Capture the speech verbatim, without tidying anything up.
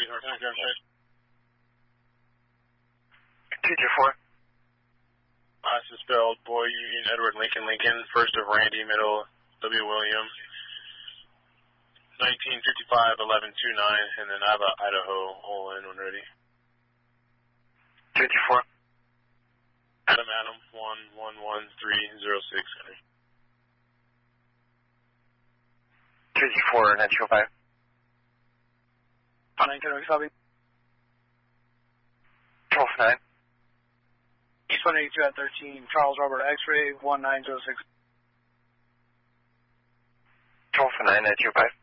North Ground Side. two two four. Last is spelled Boy Union Edward Lincoln Lincoln, first of Randy, middle W. William. nineteen fifty-five eleven twenty-nine, and then I have a Idaho all in when ready. two two four. Adam Adam one one one three zero six. two two four nine two five. nine Kennewick Copy. twelve nine. East one eighty-two at thirteen, Charles Robert X-ray one nine zero six. twelve nine nine two five.